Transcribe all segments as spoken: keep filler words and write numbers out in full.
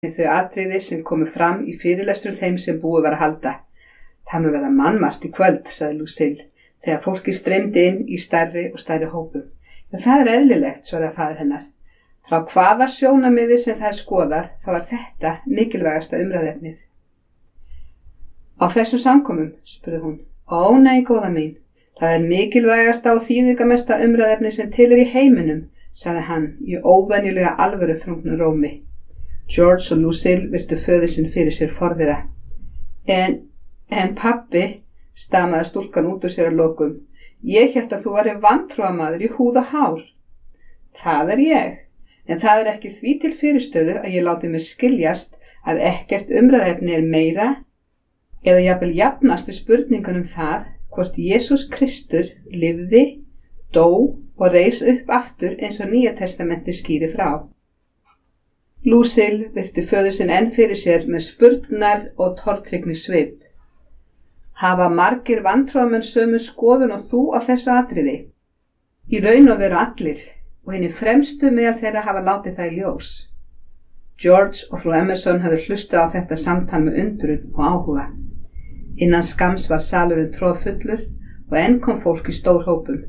þau atriði sem komu fram í fyrirlestrum þeim sem búið var að halda. Það mun verða mannmargt í kvöld, sagði Lucille, þegar fólki streymdi inn í stærri og stærri hópum. En það er eðlilegt, svaraði faðir hennar. Frá hvaða sjónarmiði sem það er skoðað, þá var þetta mikilvægasta umræðefnið. Á þessum samkomum, spurði hún. Ó nei, góða mín, það er mikilvægasta og þýðingamesta umræðefni sem til er í heiminum, sagði hann í óvenjulega alvöru þrungnu rómi. George og Lucille virtu föður sinn fyrir sér forviða. En, en pabbi, stamaði stúlkan út úr sér að lokum, ég hélt að þú væri vantrúamaður í húð og hár. Það er ég, en það er ekki því til fyrirstöðu að ég láti mig skiljast að ekkert umræðefni er meira eða jafnvel jafnast við spurningunum það hvort Jesús Kristur lifði, dó og reis upp aftur eins og Nýja testamenti skýri frá. Lucille virti föður sinn enn fyrir sér með spurnar og tortryggni svip. Hafa margir vantrúamenn sömu skoðun og þú á þessu atriði? Í raun og veru allir, og hinni fremstu meðal þeirra hafa látið það í ljós. George og frú Emerson hafði hlustað á þetta samtal með undrun og áhuga. Innan skams var salurinn troðfullur og enn kom fólk í stór hópum.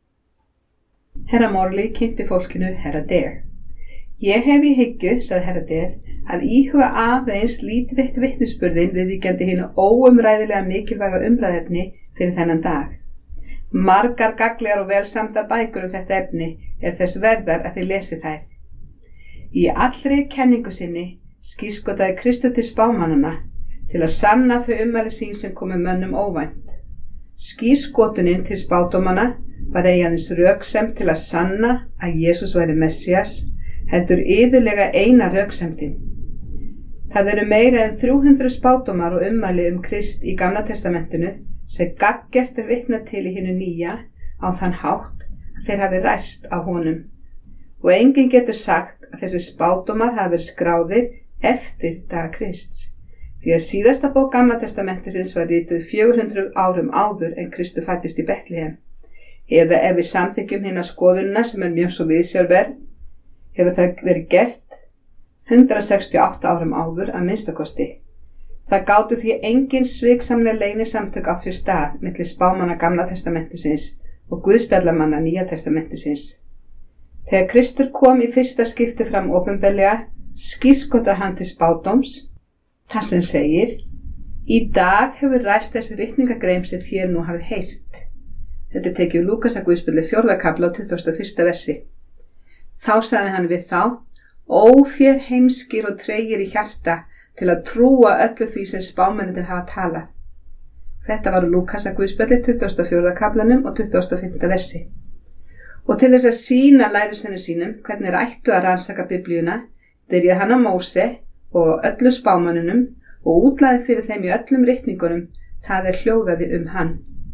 Herra Morley kynnti fólkinu Herra Dare. Ég hef í hyggju, sagði Herra Dare, að íhuga aðeins lítið eitt vitnisburðin viðvíkjandi hinu óumræðilega mikilvæga umræðefni fyrir þennan dag. Margar gagnlegar og vel samdar bækur um þetta efni er þess verðar að þið lesi þær. Í allri kenningu sinni skírskotaði Kristur til spámannanna til að sanna þau ummæli sín sem komu mönnum óvænt. Skírskotunin til spádómanna var eiginlega röksemd til að sanna að Jesús væri Messias, heldur iðulega eina röksemdin. Það eru meira en þrjú hundruð spádómar og ummæli um Krist í Gamla testamentinu sem gagngert er vitnað til í hinu nýja á þann hátt að þeir hafi ræst á honum. Og enginn getur sagt að þessi spádómar hafi verið skráðir eftir daga Krists, því að síðasta bók Gamla testamentisins var rituð fjögur hundruð árum áður en Kristur fæddist í Betlehem. Eða ef við samþykjum hina skoðunina sem er mjög svo viðsjárverð, hefur það verið gert hundrað sextíu og átta árum áður að minnstakosti. Það gátu því engin sviksamlega leynisamtök á sér stað milli spámanna Gamla testamentisins og guðspjallamanna Nýja testamentisins. Þegar Kristur kom í fyrsta skipti fram opinberlega, skírskotaði hann til spádóms, þar sem segir: Í dag hefur ræst þessi ritningagrein sem þér nú hafið heyrt. Þetta tekið Lúkasar guðspjalli fjórða kafla á tuttugasta og fyrsta versi. Þá sagði hann við þá: Ó þér heimskir og tregir í hjarta til að trúa öllu því sem spámennirnir hafa talað. Þetta var Lúkasar guðspjalli tuttugasta og fjórða kaflanum og tuttugasta og fimmta versi. Og til þess að sýna lærisveinum sínum hvernig er ættu að rannsaka Biblíuna, byrjaði hann á Móse og öllum spámönnunum og útlaði fyrir þeim í öllum ritningunum það er hljóðaði um hann.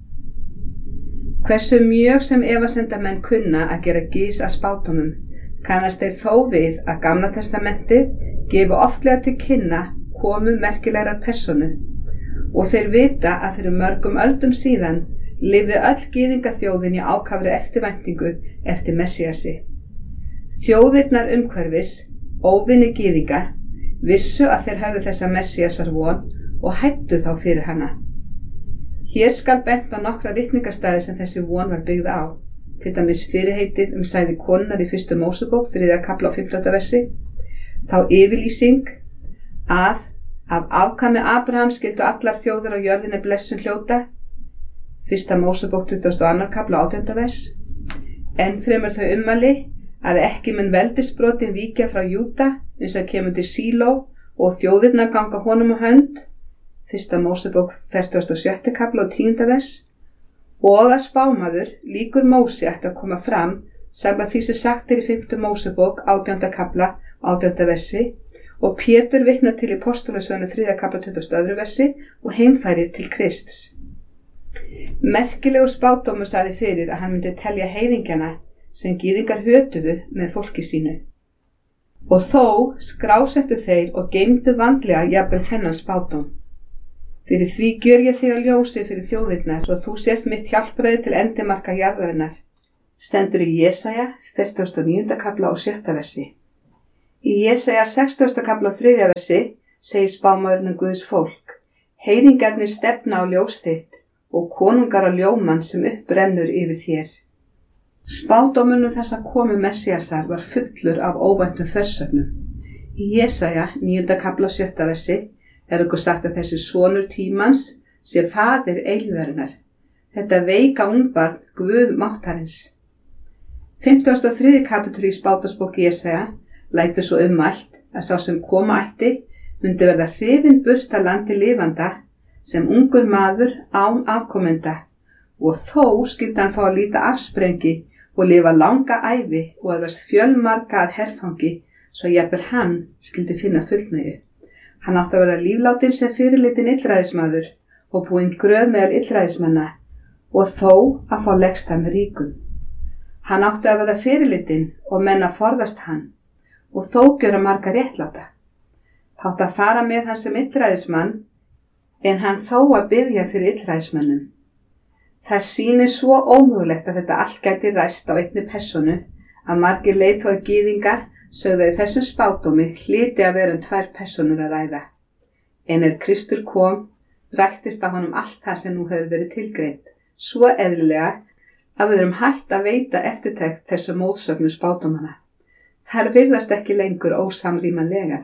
Hversu mjög sem efasemdamenn kunna að gera gys að spádómum, kannast þeir þó við að Gamla testamentið gefa oftlega til kynna komu merkilegrar persónu og þeir vita að fyrir mörgum öldum síðan lifði öll gyðingaþjóðin í ákafri eftirvæntingu eftir Messiasi. Þjóðirnar umhverfis, óvinir gyðinga, vissu að þeir höfðu þessa Messiasar von og hættu þá fyrir hana. Hér skal bent á nokkra ritningarstaði sem þessi von var byggð á, til dæmis fyrirheitið um sæði konunnar í fyrstu Mósebók, þriðja kafla og fimmtánda versi, þá yfirlýsing að af afkvæmi Abrahams skyldu allar þjóðir á jörðinni blessun hljóta, fyrsta Mósebók tuttugasta og annar kafla átjánda vers, enn fremur þau ummæli að ekki mun veldisbrotin víkja frá Júda eins og kemur til Síló og þjóðirnar ganga honum á hönd, fyrsta Mósebók fertugasta og sjötta kafla og tíunda vers, og að spámaður líkur Mósi ætti að koma fram samkvæmt því sem sagt er í fimmtu Mósebók átjánda kafla átjánda versi og Pétur vitnar til í Postulasögunum þriðja kafla tuttugasta og öðru versi og heimfærir til Krists. Merkilegur spádómur sagði fyrir að hann myndi telja heiðingjana sem gyðingar hötuðu með fólki sínu. Og þó skrásettu þeir og geymdu vandlega jafnvel þennan spádóm. Fyrir því gjör ég þig að ljósi fyrir þjóðirnar og þú sést mitt hjálpræði til endimarka jarðarinnar. Stendur í Jesaja fertugasta og níunda kafla og sjötta versi. Í Jesaja sextugasta kafla og þriðja versi segir spámaðurinn um Guðs fólk: heiðingarnir stefna á ljós þitt og konungar á ljóman sem upprennur yfir þér. Spádómurinn um þessa komu Messíasar var fullur af óvæntum þversögnum. Í Jesaja níunda kafla og sjötta versi er okkur sagt að þessi sonur tímans sé faðir eilífðarinnar, þetta veika ungbarn Guð máttarins. fimmtugasta og þriðji kapítuli í spádómsbók Jesaja lætur svo ummælt að sá sem koma ætti myndi verða hrifinn burt af landi lifanda sem ungur maður án afkomenda, og þó skyldi hann fá að líta afsprengi og lifa langa ævi og aðrast fjölmarga að herfangi, svo jafnvel hann skyldi finna fullnægju. Hann átti að verða líflátin sem fyrirlitin illræðismaður og búinn gröf meðal illræðismanna, og þó að fá legsta með ríkum. Hann átti að verða fyrirlitin og menn að forðast hann, og þó gjöra marga réttláta. Þátt að fara með hann sem illræðismann, en hann þó að biðja fyrir illræðismönnum. Það sýnir svo ómögulegt að þetta allt gæti ræst á einni persónu að margir leiðtogar gyðinga sögðu að þessum spádómi hlyti að vera um tvær persónur að ræða. En er Kristur kom, rættist á honum allt það sem nú hefur verið tilgreint, svo eðlilega að við erum hætt að veita eftirtekt þessu mótsögnum spádómana. Þær virðast ekki lengur ósamrýmanlegar.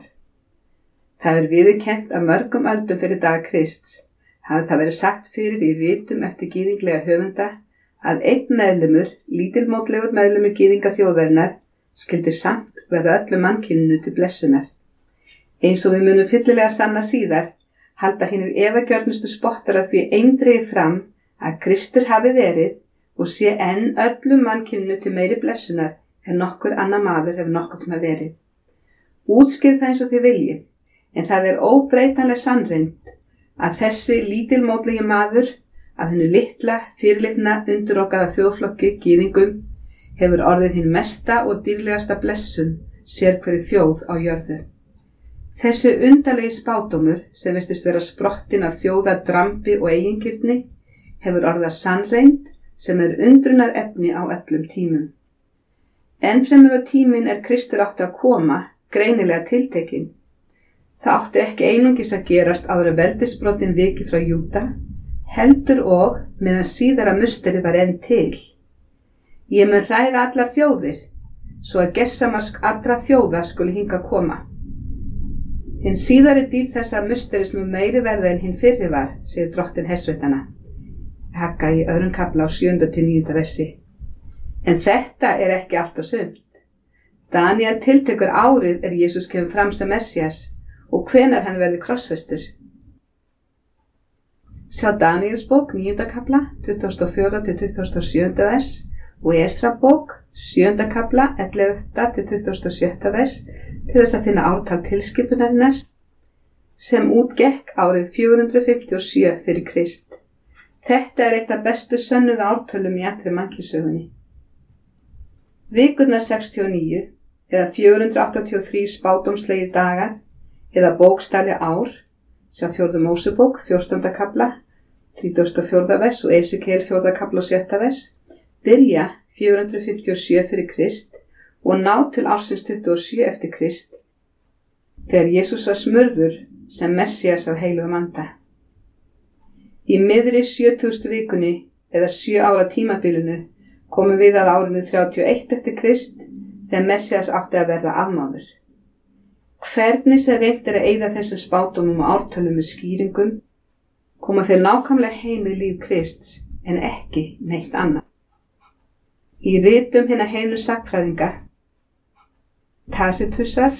Það er viðurkennt að mörgum öldum fyrir dag Krists hafi það verið sagt fyrir í ritum eftir gyðinglega höfunda að einn meðlimur, lítilmótlegur meðlimur gyðinga þjóðarinnar, skyldi samt verða öllu mannkyninu til blessunar. Eins og við munum fyllilega sanna síðar, halda hinir efagjörnustu spottar af því eindregið fram að Kristur hafi verið og sé enn öllu mannkyninu til meiri blessunar en nokkur annar maður hefur nokkuð tíma verið. Útskýrið það eins og þið viljið, en það er óbreytanleg sannreynd að þessi lítilmótlegi maður af hennu litla, fyrirlitna, undirokaða þjóðflokki gyðingum hefur orðið hinn mesta og dýrlegasta blessun sérhverri þjóð á jörðu. Þessi undarlegi spádómur sem virtist vera sprottin af þjóðardrambi og eigingirni hefur orðað sannreynd sem er undrunar efni á öllum tímum. Ennfremur á tíminn er Kristur átti að koma, greinilega tiltekinn. Það átti ekki einungis að gerast áður að veldisbrotin viki frá Júda, heldur og meðan síðara musteri var enn til. Ég mun hræða allar þjóðir, svo að gersamarsk allra þjóða skuli hinga koma. Hinn síðari dýr þessa musteris mun meiri verða en hinn fyrri var, segir drottin hersveitana. Hagga í öðrum kafla á sjöunda til níunda versi. En þetta er ekki allt og sumt. Daníel tiltekur árið er Jesús kemur fram sem Messías og hvenær hann verði krossfestur. Sjá Daníels bók níunda kafla, tuttugasta og fjórða til tuttugasta og sjöunda vers og Esra bók, sjöunda kafla, ellefta til tuttugasta og sjötta vers til þess að finna ártal tilskipunarinnar sem útgekk árið fjögur hundruð fimmtíu og sjö fyrir Krist. Þetta er eitt af bestu sönnuðu ártölum í allri mannkynssögunni. Vikurnar sextíu og níu eða fjögur hundruð áttatíu og þrír spádómslegir dagar eða bókstafleg ár, sjá fjórðu Mósebók, fjórtánda kafla, þrítugasta og fjórða vers og Esekiel fjórða kafla og sjötta vers, byrja fjögur hundruð fimmtíu og sjö fyrir Krist og ná til ársins tuttugu og sjö eftir Krist, þegar Jesús var smurður sem Messías af heilugum anda. Í miðri sjötugustu vikunni eða sjö ára tímabilinu komum við að árinu þrjátíu og eitt eftir Krist þegar Messías átti að verða afmáður. Hvernig sem reynt er að eyða þessum spádómum og ártölum með skýringum, koma þeir nákvæmlega heim í líf Krists en ekki neitt annað. Í ritum hinna heinu sagnfræðinga, Tacitusar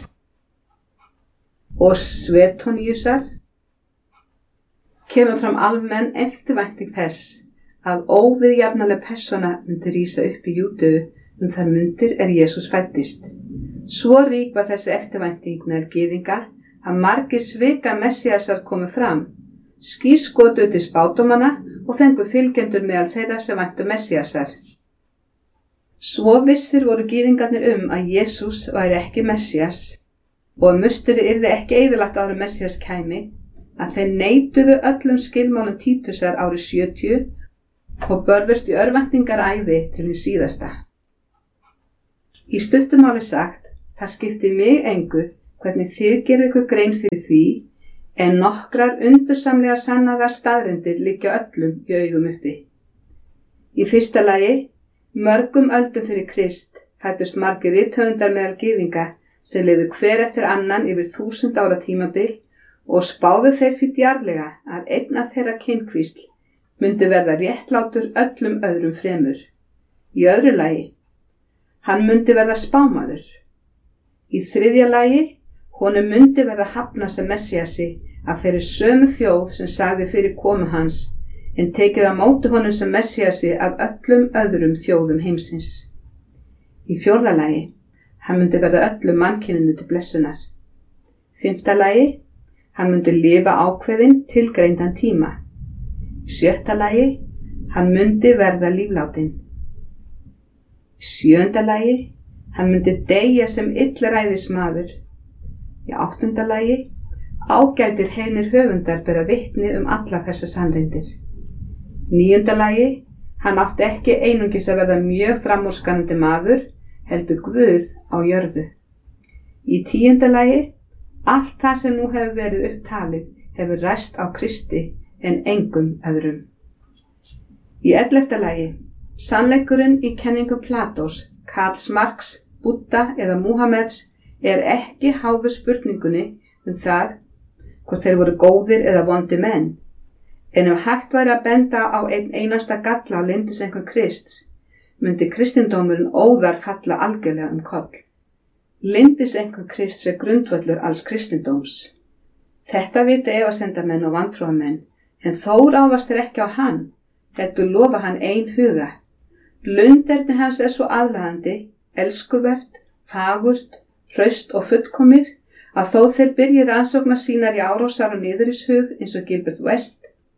og Suetoniusar, kemur fram almenn eftirvænting þess að óviðjafnaleg persóna myndi rísa upp í Júdeu um þær mundir er Jesús fæddist. Svo rík var þessi eftirvænting meðal gyðinga að margir svika Messíasar komu fram, skírskotuðu til spádómana og fengu fylgjendur meðal þeirra sem væntu Messíasar. Svo vissir voru gyðingarnir um að Jesús væri ekki Messías og að musteri yrði ekki eyðilagt áður en Messías kæmi, að þeir neituðu öllum skilmálum Títusar árið sjötíu og börðust í örvæntingaræði til hins síðasta. Í stuttumáli sagt, það skiptir mig engu hvernig þið gerið ykkur grein fyrir því, en nokkrar undursamlega sannaðar staðreyndir liggja öllum í augum uppi. Í fyrsta lagi, mörgum öldum fyrir Krist fæddust margir rithöfundar meðal gyðinga sem liðu hver eftir annan yfir þúsund ára tímabil og spáðu þeir því djarflega að einn af þeirra kynkvísl myndi verða réttlátur öllum öðrum fremur. Í öðru lagi, hann myndi verða spámaður. Í þriðja lagi, honum myndi verða hafna sem Messíasi af þeirri sömu þjóð sem sagði fyrir komu hans, en tekið á móti honum sem Messíasi af öllum öðrum þjóðum heimsins. Í fjórða lagi, hann myndi verða öllum mannkyninu til blessunar. Fimmta lagi, hann myndi lifa ákveðinn tilgreindan tíma. Í sjötta lagi, hann myndi verða líflátinn. Í sjöunda lagi, hann myndi deyja sem illræðismaður. Í áttunda lagi, ágætir heiðnir höfundar bera vitni um allar þessar sannreyndir. Níunda lagi, hann átti ekki einungis að verða mjög framúrskarandi maður, heldur Guð á jörðu. Í tíunda lagi, allt það sem nú hefur verið upptalið hefur ræst á Kristi en engum öðrum. Í ellefta lagi, sannleikurinn í kenningu Platós, Karls Marx, Búdda eða Múhammeds er ekki háður spurningunni um það hvort þeir voru góðir eða vondi menn, en ef hægt væri að benda á einn einasta galla á lyndiseinkunn Krists, myndi kristindómurinn óðar falla algjörlega um koll. Lyndiseinkunn Krists er grundvöllur alls kristindóms. Þetta vita efasemdamenn og vantrúamenn, en þó ráðast þeir ekki á hann, heldur lofa hann ein huga. Lunderni hans er svo aðlaðandi, elskuvert, fagurt, hraust og fullkomið, að þó þeir byrji rannsóknar sínar í árásar og niðurishug eins og Gilbert West,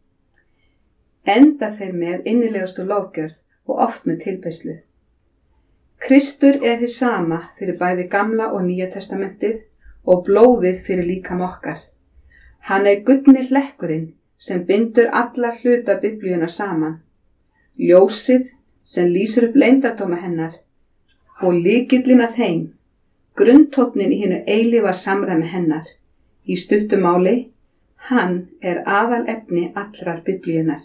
enda þeir með innilegustu lofgjörð og oft með tilbeiðslu. Kristur er hið sama fyrir bæði gamla og nýja testamentið og blóðið fyrir líkam okkar. Hann er gullni hlekkurinn sem bindur alla hluta Biblíuna saman, ljósið sem lýsir upp leyndardóma hennar og lykillinn að þeim, grunntónninn í hinu eilífa samræmi hennar. Í stuttu máli, hann er aðalefni allrar Biblíunar.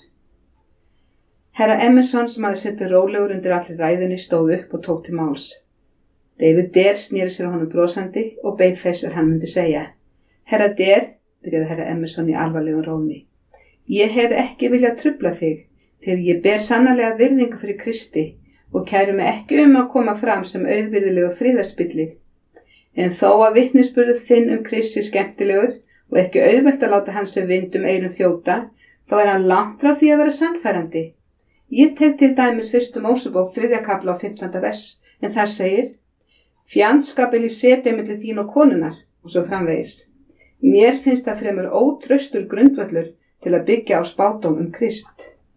Herra Emerson sem hafði setið rólegur undir allri ræðunni stóð upp og tók til máls. David Dare sneri sér á honum brosandi og beið þess að hann myndi segja. Herra Dare, byrjaði herra Emerson í alvarlegum rómi, ég hef ekki viljað trufla þig, þegar ég ber sannarlega virðingu fyrir Kristi og kæru mig ekki um að koma fram sem auðvirðilegu friðarspillir. En þó að vitnisburður þinn um Kristi skemmtilegur og ekki auðvelt að láta hann sem vind um eyrum þjóta, þá er hann langt frá því að vera sannfærandi. Ég tek til dæmis fyrstu Mósebók þriðja kafla á fimmtánda vers, en þar segir, fjandskap vil ég setja milli þín og konunnar, og svo framvegis. Mér finnst það fremur ótraustur grundvöllur til að byggja á spádóm um Krist.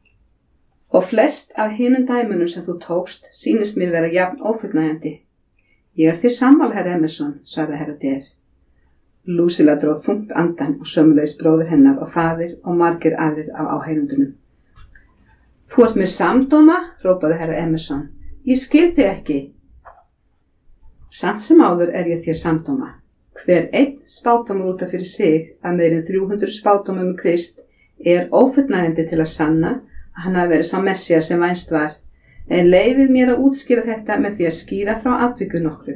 Og flest af hinum dæmunum sem þú tókst sýnist mér vera jafn ófullnægjandi. Ég er þér sammála, herra Emerson, svaraði herra Dare. Lucilla dróð þungt andan og sömulegis bróðir hennar og faðir og margir aðrir af áheyrendunum. Þú ert með samdóma, hrópaði herra Emerson. Ég skil þig ekki. Samt sem áður er ég þér samdóma. Hver einn spádómur út af fyrir sig að meirinn þrjú hundruð spádómum um Krist er ófullnægjandi til að sanna að hann hafi verið sá Messías sem vænst var, en leyfið mér að útskýra þetta með því að skýra frá atvikum nokkru.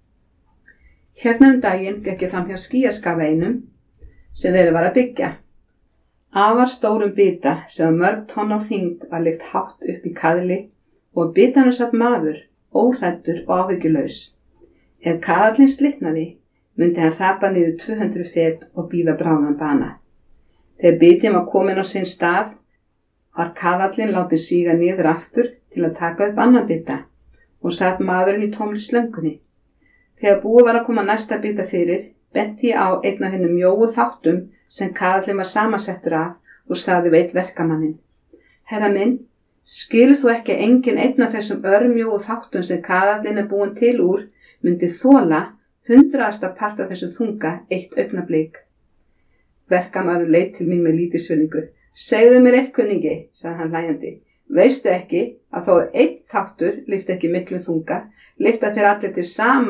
Hérna um daginn gekk ég fram hjá skýjaskafa einum sem verið var að byggja. Afar stórum bita sem mörg tonn á þyngd var lyft hátt upp í kaðli og bitanum satt maður, óhræddur og áhyggjulaus. Ef kaðallinn slitnaði, myndi hann hrapa niður tvö hundruð fet og bíða bráðan bana. Þegar bitinn var komin á sinn stað, var kaðallinn látinn síga niður aftur til að taka upp annan bita og satt maðurinn í tómri slöngunni. Þegar búið var að koma næsta bita fyrir, benti ég á einn af hennum mjóu þáttum sem kaðallinn var samansettur af og sagði við einn verkamanninn. Herra minn, skilur þú ekki að engin einn af þessum örmjóu þáttum sem kaðallinn er búin til úr myndi þola hundraðasta part af þessum þunga eitt augnablik? Verkamaður leit til mín með lítilsvirðingu. Segðu mér eitt, kunningi, sagði hann hlæjandi. Veistu ekki að þó einn þáttur lyfti ekki miklu þunga, lyfta þeir allir til samans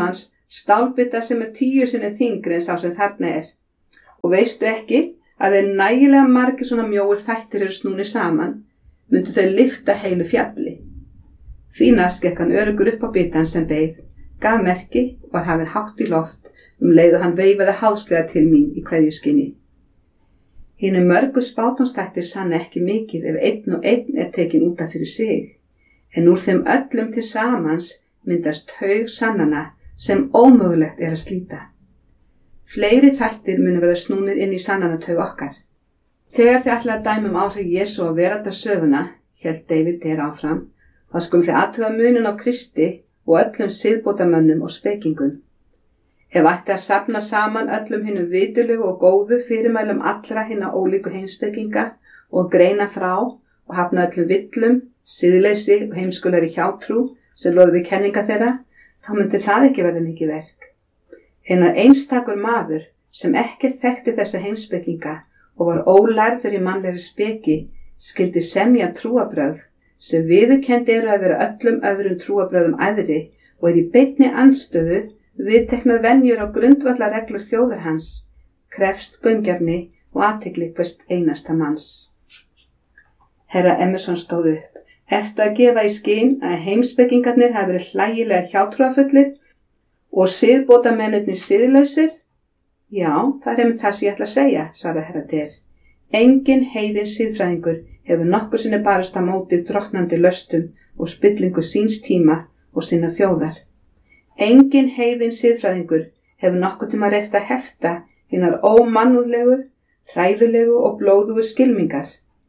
stálbita sem er tíu sinni þyngri en sá sem þarna er. Og veistu ekki að þeir nægilega margir svona mjóir þættir eru snúnir saman, myndu þau lyfta heilu fjalli. Því næst gekk hann öruggur upp á bitann sem beið, gaf merki og var hafinn hátt í loft um leið og hann veifaði háðslega til mín í kveðjuskyni. Hinir mörgu spátumsþættir sanna ekki mikið ef einn og einn er tekin út af fyrir sig, en úr þeim öllum til samans myndast haug sannana sem ómögulegt er að slíta. Fleiri þættir munu verða snúnir inn í sannanataug okkar. Þegar þið ætla að dæma um áhrif Jesú á veraldarsöguna, hélt David der áfram, þá skulum þið athuga muninn á Kristi og öllum siðbótarmönnum og spekingum. Ef ætti að safna saman öllum hinum vitulegu og góðu fyrirmælum allra hinna ólíku heimspekinga og greina frá og hafna öllum villum, siðleysi og heimskulegri hjátrú sem loði við kenninga þeirra, þá myndi það ekki verða mikið verk. En að einstakur maður sem ekkert þekkti þessa heimspekinga og var ólærður í mannlegri speki skyldi semja trúabrögð sem viðurkenndi eru að vera öllum öðrum trúabrögðum æðri og er í beinni andstöðu viðteknar venjur á grundvallarreglur þjóðar hans, krefst gaumgæfni og athygli hvers einasta manns. Herra Emerson stóð upp. Ertu að gefa í skyn að heimspekingarnir hafi verið hlægilega hjátrúarfullir og siðbótarmennirnir siðlausir? Já, það er einmitt það sem ég ætla að segja, svaraði herra der. Engin heiðinn siðfræðingur hefur nokkur sinni barist á móti drottnandi löstum og spillingu síns tíma og sinna þjóðar. Engin heiðinn siðfræðingur hefur nokkur tíma reyft að hefta hinar ómannúðlegu, hræðulegu og blóðugu skylmingar.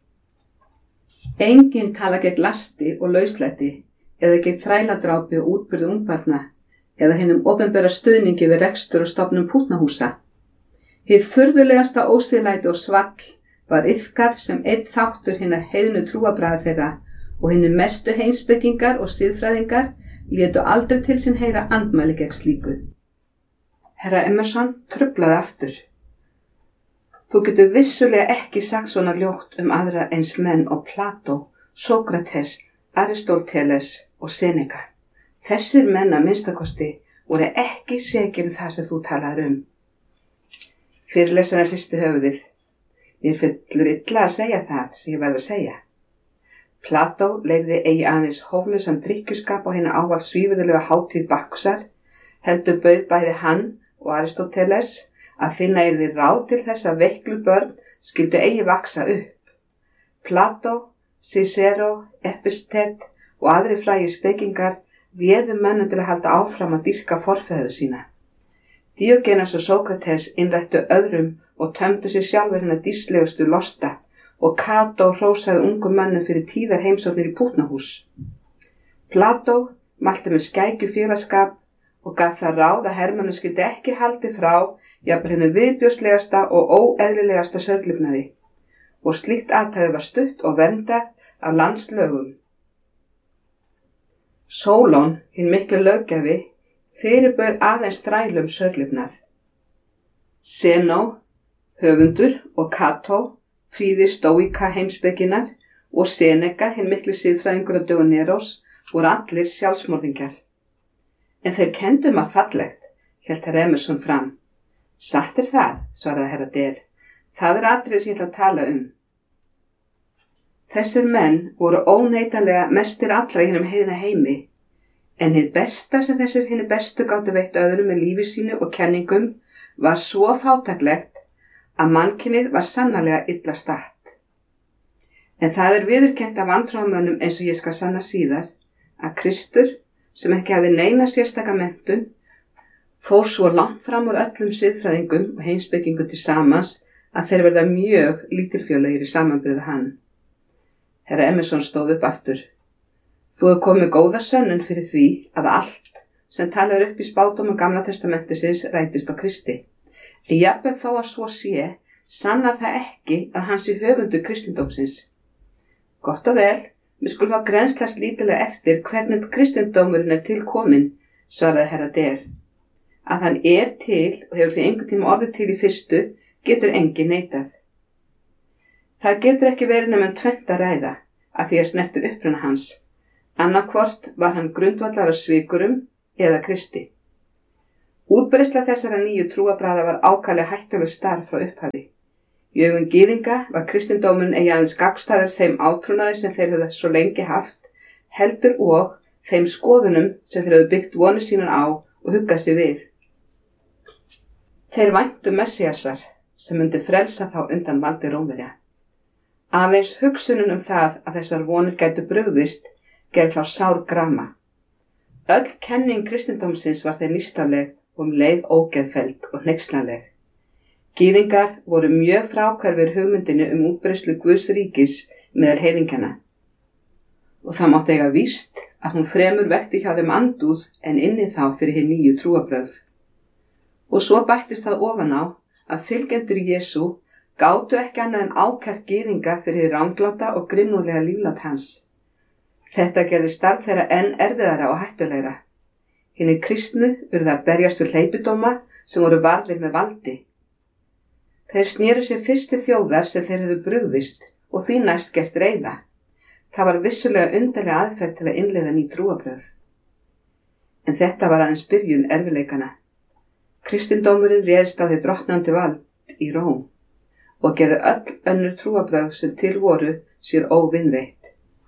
Engin tala gegn lasti og lauslæti eða gegn þræladrápi og útburði ungbarna eða hinum opinbera stuðningi við rekstur og stofnun pútnahúsa. Hið furðulegasta ósiðlæti og svall var iðkað sem einn þáttur hinnar heiðnu trúabragða þeirra og hinir mestu heimspekingar og siðfræðingar létu aldrei til sín heyra andmæli gegn slíku. Herra Emerson truflaði aftur. Þú getur vissulega ekki sagt svona ljótt um aðra eins menn og Plató, Sókrates, Aristóteles og Seneca. Þessir menn að minnstakosti voru ekki segir um það sem þú talaðir um. Fyrirlesarinn hristi höfuðið. Mér fyllur illa að segja það sem ég verð að segja. Plató leyfði eigi aðeins hóflausan drykkjuskap á hina ávallt svívirðulega hátíð Bakkusar, heldur bauð bæði hann og Aristóteles að finna yrði ráð til þess að veiklu börn skyldu eigi vaksa upp. Plató, Cicero, Epictet og aðri frægir spekingar réðu mönnum til að halda áfram að dýrka forfeður sína. Díógenes og Sókrates innrættu öðrum og tömdu sér sjálfur hinna dýrslegustu losta og Kató hrósaði ungum mönnum fyrir tíðar heimsóknir í pútnahús. Plató mælti með skækju félagsskap og gaf það ráð að hermönnum skyldi ekki haldi frá jafnvel hinu viðbjóðslegasta og óeðlilegasta sörlifnaði og slíkt athæfi var stutt og verndað af landslögum. Sólón, hinn miklu löggjafi, fyrirbauð aðeins þrælum sörlifnað. Zenó, höfundur og Kató, prýði stóíka heimspekinnar og Seneca, hinn miklu siðfræðingur á dögum Nerós, voru allir sjálfsmorðingjar. En þeir kenndu maður fallegt, hélt herra Emerson fram. Satt er það, svaraði herra der. Það er atriði sem ég ætla að tala um. Þessir menn voru óneitanlega mestir allra í hinum heiðna heimi, en hið besta sem þessir hinni bestu gátu veitt öðrum með lífi sínu og kenningum var svo fátæklegt að mannkynið var sannarlega illa statt. En það er viðurkennt af vantrúarmönnum eins og ég skal sanna síðar, að Kristur, sem ekki hafði neina sérstaka menntun, fór svo langt fram úr öllum siðfræðingum og heimspekingum til samans að þeir verða mjög lítilfjólegir í samanburði við hann. Herra Emerson stóð upp aftur. Þú hefur komið góða sönnun fyrir því að allt sem talað er upp í spádómum Gamla testamentisins rætist á Kristi. En jafnvel þó að svo sé, sannar það ekki að hann sé höfundur kristindómsins. Gott og vel, við skulum þá grennslast lítilega eftir hvernig kristindómurinn er til kominn, svaraði herra der. Að hann er til og hefur því einhvern tíma orðið til í fyrstu, getur enginn neitað. Það getur ekki verið nema um tvennt að ræða, að því að snertir uppruna hans. Annarkvort var hann grundvallar af svikurum eða Kristi. Útbreiðsla þessara nýju trúarbragða var ákaflega hættuleg starf frá upphafi. Í augum gyðinga var kristindómurinn eigi aðeins gagnstæður þeim átrúnaði sem þeir höfðu svo lengi haft, heldur og þeim skoðunum sem þeir höfðu byggt vonir sínar á og huggað sig við. Þeir væntu Messíasar sem myndi frelsa þá undan valdi Rómverja. Aðeins hugsunin um það að þessar vonir gætu brugðist gerði þá sár grama. Öll kenning kristindómsins var þeir nýstafleg og um leið ógeðfelld og hneykslanleg. Gyðingar voru mjög fráhverfir hugmyndinu um útbreiðslu Guðs ríkis meðal heiðingjana. Og það mátti eiga víst að hún fremur vekti hjá þeim andúð en inni þá fyrir hin nýju trúarbrögð. Og svo bættist það ofan á að fylgjendur Jesú gátu ekki annað en ákært gyðinga fyrir hið rangláta og grimmúðlega líflát hans. Þetta gerði starf þeirra enn erfiðara og hættulegra. Hinir kristnu urðu að berjast við hleypidóma sem voru varðir með valdi. Þeir snéru sér fyrstu þjóðar sem þeir hefðu brugðist og því næst gert reiða. Það var vissulega undarlega aðferð til að innleiða ný trúarbrögð. En þetta var aðeins byrjun erfiðleikana. Kristindómurinn réðst á því drottnandi vald í Róm og gerði öll önnur trúarbrögð sem til voru sér óvinveitt.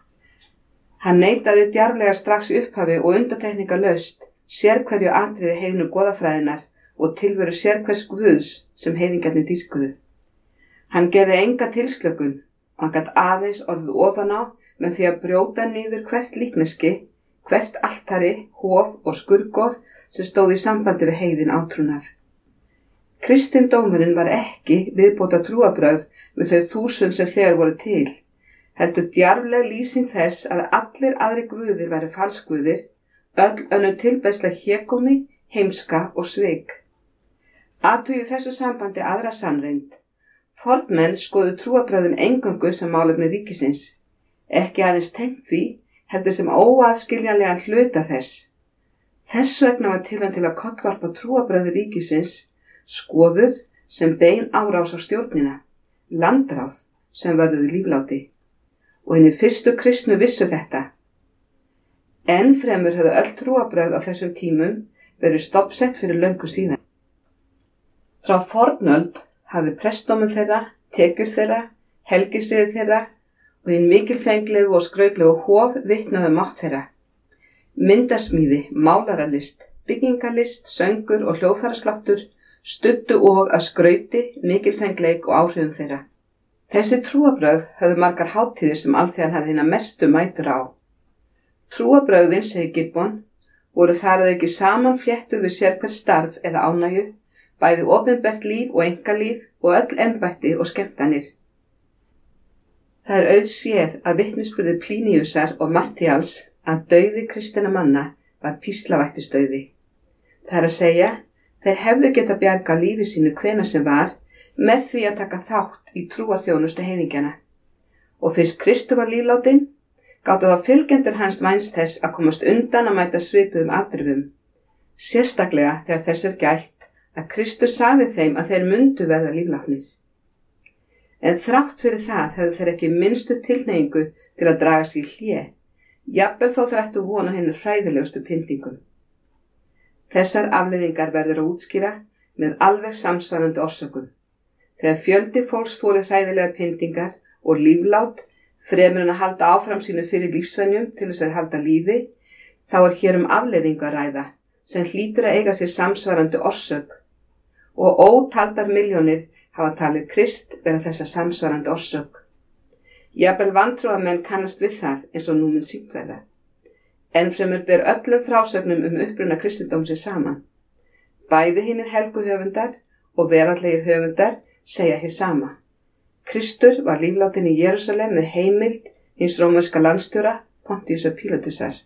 Hann neitaði djarflega strax í upphafi og undantekningarlaust sérhverju atriði heiðnu goðafræðinnar og tilveru sérhvers guðs sem heiðingarnir dýrkuðu. Hann gerði enga tilslökun og hann gat aðeins orðið ofan á með því að brjóta niður hvert líkneski, hvert altari, hof og skurðgoð sem stóð í sambandi við heiðin átrúnað. Kristindómurinn var ekki viðbóta trúarbrögð við þau þúsund sem þegar voru til, heldur djarfleg lýsing þess að allir aðri guðir væru falsguðir, öll önnur tilbeiðsla hégómi, heimska og svik. Athugið þessu sambandi aðra sannreynd. Fornmenn skoðu trúarbrögðin eingöngu sem málefni ríkisins, ekki aðeins tengt því, heldur sem óaðskiljanlegan hluta þess. Þess vegna var tilraun til að kollvarpa trúarbrögði ríkisins skoðuð sem bein árás á stjórnina, landráð sem vörðuðu lífláti. Og hinir fyrstu kristnu vissu þetta. Enn fremur höfðu öll trúarbrögð á þessum tímum verið stoppsett fyrir löngu síðan. Frá fornöld hafði prestdómur þeirra, tekjur þeirra, helgisriðir þeirra og hinn mikilfenglegu og skrautlegu hof vitnaði mátt þeirra. Myndasmíði, málaralist, byggingalist, söngur og hljóðfærasláttur studdu og að skrauti, mikilfengleik og áhrifum þeirra. Þessi trúarbrögð höfðu margar hátíðir sem alþýðan hafði hina mestu mætur á. Trúarbrögðin, segir Gibbon, voru þar að ekki saman fléttuð við sérhvert starf eða ánægju, bæði opinbert líf og einkalíf og öll embætti og skemmtanir. Það er auðséð að vitnisburði Plíniusar og Martials að dauði kristinna manna var píslavættisdauði. Það er að segja, þeir hefðu geta bjarga lífi sínu hvenær sem var með því að taka þátt í trúarþjónustu heiðingjana. Og fyrst Kristur var líflátin, gátu þá fylgjendur hans vænst þess að komast undan að mæta svipuðum afdrifum. Sérstaklega þegar þess er gætt að Kristur sagði þeim að þeir mundu verða líflátnir. En þrátt fyrir það höfðu þeir ekki minnstu tilhneigingu til að draga sig í hlé, jafnvel þó þeir ættu von á hinum hræðilegustu pyndingum. Þessar afleiðingar verður að útskýra með alveg samsvarandi orsökum. Þegar fjöldi fólks þolir hræðilega pyndingar og líflát fremur en að halda áfram sínu fyrir lífsvenjum til þess að halda lífi, þá er hér um afleiðingu að ræða sem hlýtur að eiga sér samsvarandi orsök og ótaldar milljónir hafa talið Krist vera þessa samsvarandi orsök. Jafnvel vantrúarmenn kannast við það eins og nú mun sýnt verða. Ennfremur ber öllum frásögnum um uppruna kristindómsins saman. Bæði hinir helgu höfundar og veraldlegir höfundar segja hið sama. Kristur var líflátin í Jerúsalem með heimild hins rómverska landstjóra Pontiusar Pílatusar.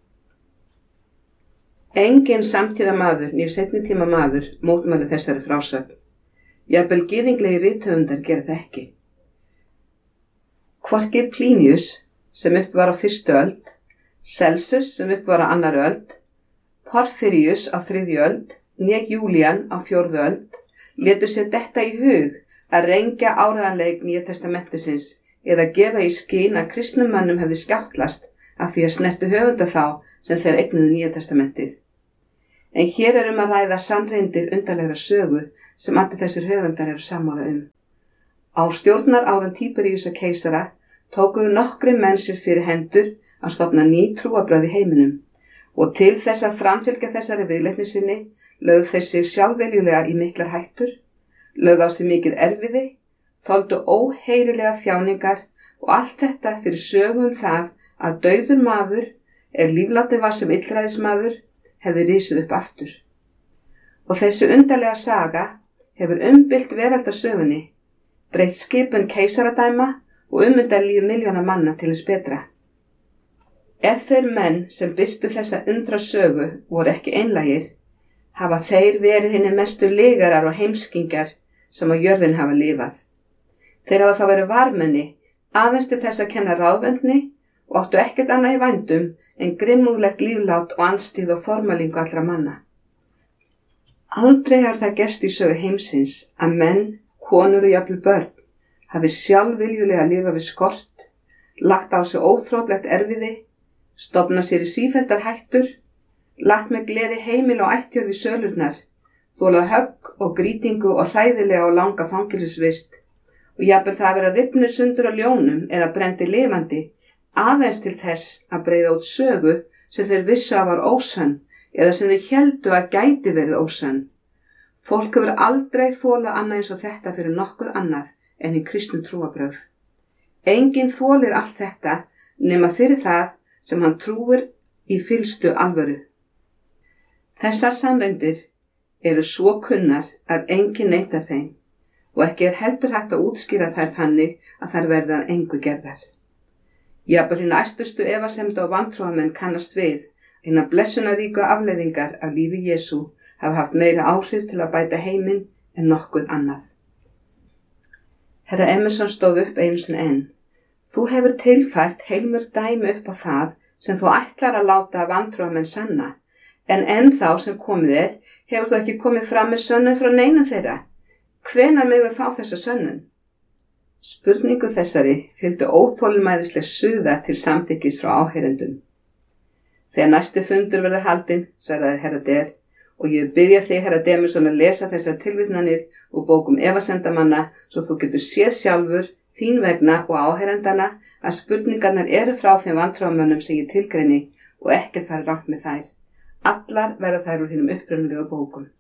Enginn samtíða maður, nýr seinni tíma maður, mótmæli þessari frásögn. Jafnvel gyðinglegi rithöfundar gera það ekki. Hvorki Plinius, sem upp var á fyrstu öld, Celsus, sem upp var á annarri öld, Porfyrius á þriðju öld, né Júlían á fjórðu öld, létu sér detta í hug að rengja áreiðanleik Nýja testamentisins eða gefa í skyn að kristnum mönnum hefði skjáttlast af því að snertu höfunda þá sem þeir eignuðu Nýja testamentið. En hér er um að ræða sannreyndir undarlegra sögu sem allir þessir höfundar eru sammála um. Á stjórnar árum Tíberíusar keisara tókuðu nokkri menn sér fyrir hendur að stofna ný trúarbrögð í heiminum og til þess að framfylgja þessari viðleitni sinni lögðu þeir sig sjálfveljulega í miklar hættur, lögðu á sig mikið erfiði, þoldu óheyrilegar þjáningar og allt þetta fyrir sögu um það að dauður maður, ef lífláttinn var sem illræðismaður, hefði risið upp aftur. Og þessi undarlega saga hefur umbylt veraldarsögunni, breytt skipun keisaradæma og ummyndað líf milljóna manna til þess betra. Ef þeir menn sem birtu þessa undra sögu voru ekki einlægir, hafa þeir verið hinni mestu lygarar og heimskingjar sem á jörðin hafa lifað. Þeir hafa þá verið varmenni, aðeins til þess að kenna ráðvendni og áttu ekkert annað í vændum en grimmúðlegt líflát og anstíð og formalingu allra manna. Aldrei hefur það gerst í sögu heimsins að menn, konur og jafnvel börn hafi sjálfviljulega lifað við skort, lagt á sig óþrótlegt erfiði, stofnað sér í sífelldar hættur, lagt með gleði heimil og ættjörð í sölurnar, þolað högg og grýtingu og hræðilega og langa fangelsisvist og jafnvel það að vera rifnir sundur á ljónum eða brendi lifandi aðeins til þess að breiða út sögu sem þeir vissu að var ósönn eða sem þeir héldu að gæti verið ósönn. Fólk hefur aldrei þolað annað eins og þetta fyrir nokkuð annað en í kristnu trúarbrögð. Enginn þolir allt þetta nema fyrir það sem hann trúir í fyllstu alvöru. Þessar sannreyndir eru svo kunnar að enginn neitar þeim og ekki er heldur hægt að útskýra þær þannig að þær verða að engu gerðar. Jafnvel hinn æstustu efasemda og vantrúamenn kannast við hinna blessunaríku afleiðingar af lífi Jesú hafa haft meira áhrif til að bæta heiminn en nokkuð annað. Herra Emerson stóð upp einu sinni enn. Þú hefur tilfært heilmörg dæmi upp á það sem þú ætlar að láta vantrúamenn sanna, en ennþá sem komið er, hefur þú ekki komið fram með sönnun frá neinum þeirra. Hvenær megum við fá þessa sönnun? Spurningu þessari fylgdu óþolinmæðisleg suða til samþykkis frá áheyrendum. Þegar næsti fundur verður haldinn, svaraði herra Der, og ég biðja þig, herra Demusson, að lesa þessar tilvitnanir úr bókum efasendamanna svo þú getur séð sjálfur, þín vegna og áheyrendana að spurningarnar eru frá þeim vantrúamönnum sem ég tilgreini og ekkert fari rangt með þær. Allar verða þær úr hinum upprunalegu bókum.